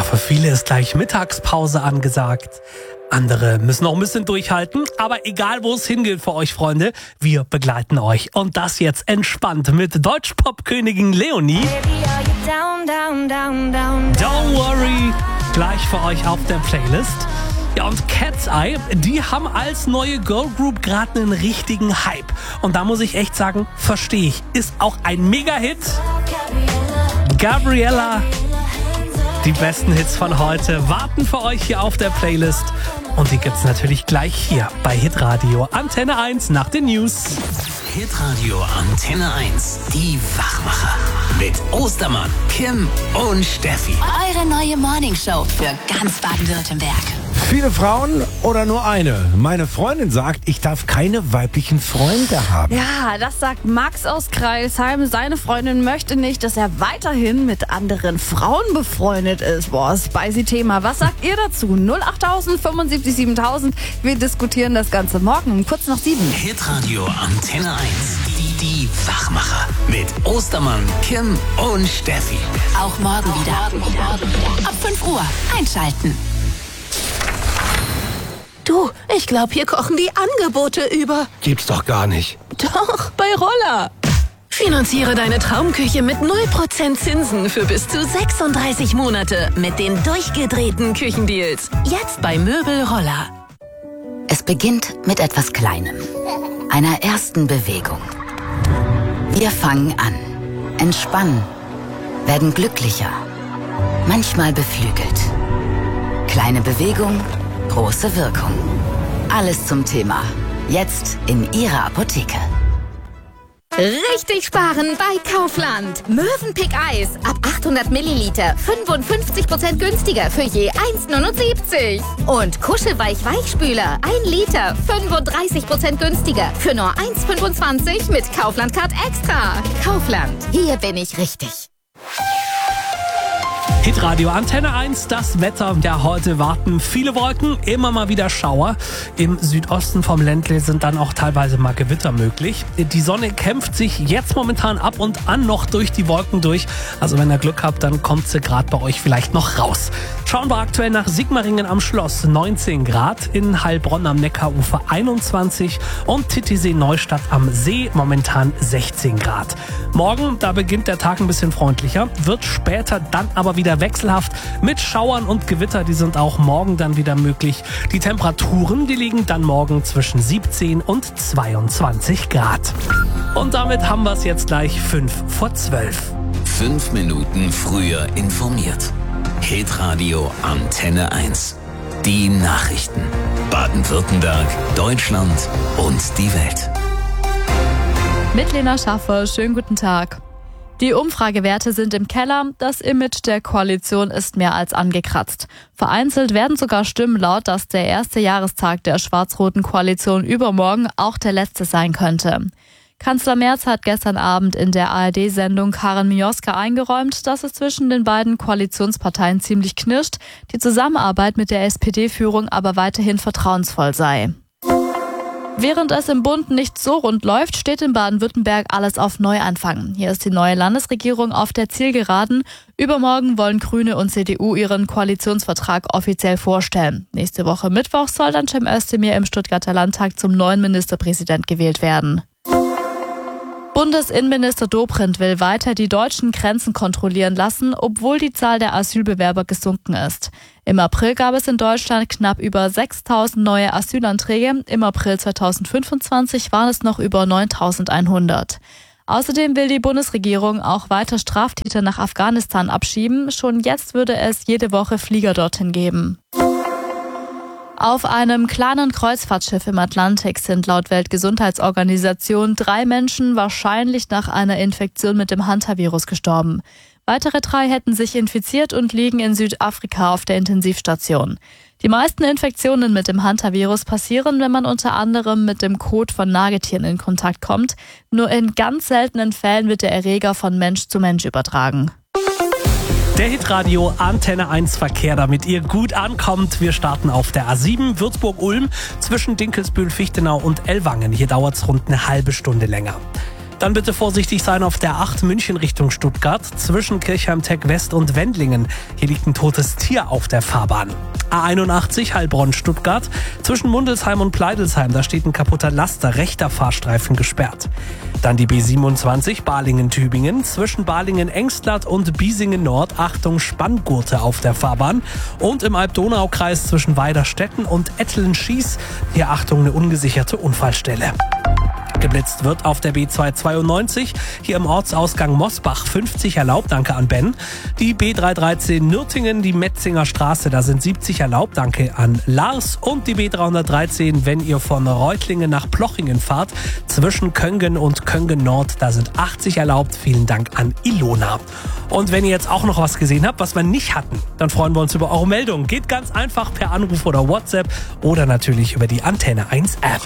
Für viele ist gleich Mittagspause angesagt. Andere müssen noch ein bisschen durchhalten. Aber egal, wo es hingeht für euch, Freunde, wir begleiten euch. Und das jetzt entspannt mit Deutschpop-Königin Leonie. Don't worry, gleich für euch auf der Playlist. Ja, und Cat's Eye, die haben als neue Girlgroup gerade einen richtigen Hype. Und da muss ich echt sagen, verstehe ich. Ist auch ein Mega-Hit. Gabriella. Die besten Hits von heute warten für euch hier auf der Playlist. Und die gibt's natürlich gleich hier bei Hitradio Antenne 1 nach den News. Hitradio Antenne 1, die Wachmacher. Mit Ostermann, Kim und Steffi. Eure neue Morningshow für ganz Baden-Württemberg. Viele Frauen oder nur eine? Meine Freundin sagt, ich darf keine weiblichen Freunde haben. Ja, das sagt Max aus Kreilsheim. Seine Freundin möchte nicht, dass er weiterhin mit anderen Frauen befreundet ist. Boah, spicy Thema. Was sagt ihr dazu? 08000 75 7000. Wir diskutieren das Ganze morgen um kurz nach 7. Hitradio Antenne 1, die Wachmacher. Mit Ostermann, Kim und Steffi. Auch morgen wieder. Ab 5 Uhr einschalten. Du, ich glaube, hier kochen die Angebote über. Gibt's doch gar nicht. Doch, bei Roller. Finanziere deine Traumküche mit 0% Zinsen für bis zu 36 Monate mit den durchgedrehten Küchendeals. Jetzt bei Möbel Roller. Es beginnt mit etwas Kleinem. Einer ersten Bewegung. Wir fangen an, entspannen, werden glücklicher, manchmal beflügelt. Kleine Bewegung, große Wirkung. Alles zum Thema. Jetzt in Ihrer Apotheke. Richtig sparen bei Kaufland. Mövenpick Eis ab 800 Milliliter 55% günstiger für je 1,79. Und Kuschelweich Weichspüler 1 Liter 35% günstiger für nur 1,25 mit Kaufland Card Extra. Kaufland, hier bin ich richtig. Hitradio Antenne 1, das Wetter. Ja, heute warten viele Wolken, immer mal wieder Schauer. Im Südosten vom Ländle sind dann auch teilweise mal Gewitter möglich. Die Sonne kämpft sich jetzt momentan ab und an noch durch die Wolken durch. Also wenn ihr Glück habt, dann kommt sie gerade bei euch vielleicht noch raus. Schauen wir aktuell nach Sigmaringen am Schloss, 19 Grad, in Heilbronn am Neckarufer 21 und Titisee-Neustadt am See momentan 16 Grad. Morgen, da beginnt der Tag ein bisschen freundlicher, wird später dann aber wieder wechselhaft mit Schauern und Gewitter, die sind auch morgen dann wieder möglich. Die Temperaturen, die liegen dann morgen zwischen 17 und 22 Grad. Und damit haben wir es jetzt gleich 5:12. 5 Minuten früher informiert. Hitradio Antenne 1. Die Nachrichten. Baden-Württemberg, Deutschland und die Welt. Mit Lena Schaffer, schönen guten Tag. Die Umfragewerte sind im Keller, das Image der Koalition ist mehr als angekratzt. Vereinzelt werden sogar Stimmen laut, dass der erste Jahrestag der schwarz-roten Koalition übermorgen auch der letzte sein könnte. Kanzler Merz hat gestern Abend in der ARD-Sendung Karin Mioska eingeräumt, dass es zwischen den beiden Koalitionsparteien ziemlich knirscht, die Zusammenarbeit mit der SPD-Führung aber weiterhin vertrauensvoll sei. Während es im Bund nicht so rund läuft, steht in Baden-Württemberg alles auf Neuanfang. Hier ist die neue Landesregierung auf der Zielgeraden. Übermorgen wollen Grüne und CDU ihren Koalitionsvertrag offiziell vorstellen. Nächste Woche Mittwoch soll dann Cem Özdemir im Stuttgarter Landtag zum neuen Ministerpräsident gewählt werden. Bundesinnenminister Dobrindt will weiter die deutschen Grenzen kontrollieren lassen, obwohl die Zahl der Asylbewerber gesunken ist. Im April gab es in Deutschland knapp über 6.000 neue Asylanträge. Im April 2025 waren es noch über 9.100. Außerdem will die Bundesregierung auch weiter Straftäter nach Afghanistan abschieben. Schon jetzt würde es jede Woche Flieger dorthin geben. Auf einem kleinen Kreuzfahrtschiff im Atlantik sind laut Weltgesundheitsorganisation 3 Menschen wahrscheinlich nach einer Infektion mit dem Hantavirus gestorben. Weitere 3 hätten sich infiziert und liegen in Südafrika auf der Intensivstation. Die meisten Infektionen mit dem Hantavirus passieren, wenn man unter anderem mit dem Kot von Nagetieren in Kontakt kommt. Nur in ganz seltenen Fällen wird der Erreger von Mensch zu Mensch übertragen. Der Hitradio Antenne 1 Verkehr, damit ihr gut ankommt. Wir starten auf der A7 Würzburg-Ulm zwischen Dinkelsbühl, Fichtenau und Ellwangen. Hier dauert es rund eine halbe Stunde länger. Dann bitte vorsichtig sein auf der 8 München Richtung Stuttgart zwischen Kirchheim-Tech West und Wendlingen. Hier liegt ein totes Tier auf der Fahrbahn. A81 Heilbronn-Stuttgart zwischen Mundelsheim und Pleidelsheim. Da steht ein kaputter Laster, rechter Fahrstreifen gesperrt. Dann die B27 Balingen-Tübingen zwischen Balingen-Engstladt und Biesingen-Nord. Achtung, Spanngurte auf der Fahrbahn. Und im Alb-Donau-Kreis zwischen Weiderstetten und Ettelen-Schieß. Hier Achtung, eine ungesicherte Unfallstelle. Geblitzt wird auf der B292, hier im Ortsausgang Mosbach 50 erlaubt, danke an Ben. Die B313 Nürtingen, die Metzinger Straße, da sind 70 erlaubt, danke an Lars. Und die B313, wenn ihr von Reutlingen nach Plochingen fahrt, zwischen Köngen und Köngen Nord, da sind 80 erlaubt, vielen Dank an Ilona. Und wenn ihr jetzt auch noch was gesehen habt, was wir nicht hatten, dann freuen wir uns über eure Meldung. Geht ganz einfach per Anruf oder WhatsApp oder natürlich über die Antenne 1 App.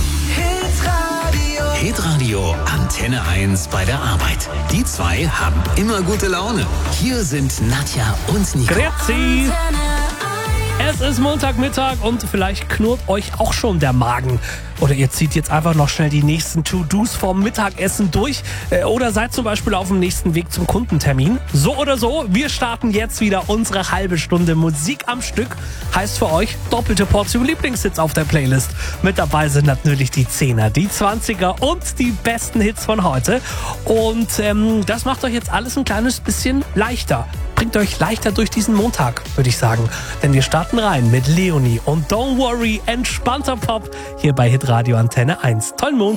Hitradio Antenne 1 bei der Arbeit. Die zwei haben immer gute Laune. Hier sind Nadja und Nico. Grüezi! Es ist Montagmittag und vielleicht knurrt euch auch schon der Magen. Oder ihr zieht jetzt einfach noch schnell die nächsten To-Dos vorm Mittagessen durch. Oder seid zum Beispiel auf dem nächsten Weg zum Kundentermin. So oder so, wir starten jetzt wieder unsere halbe Stunde Musik am Stück. Heißt für euch doppelte Portion Lieblingshits auf der Playlist. Mit dabei sind natürlich die 10er, die 20er und die besten Hits von heute. Und das macht euch jetzt alles ein kleines bisschen leichter. Bringt euch leichter durch diesen Montag, würde ich sagen. Denn wir starten rein mit Leonie und Don't Worry, entspannter Pop hier bei Hitradio Antenne 1. Tollen Montag.